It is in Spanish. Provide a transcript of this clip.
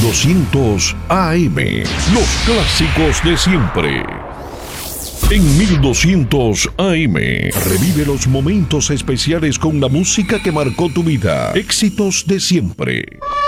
1200 AM. Los clásicos de siempre. En 1200 AM, revive los momentos especiales con la música que marcó tu vida. Éxitos de siempre.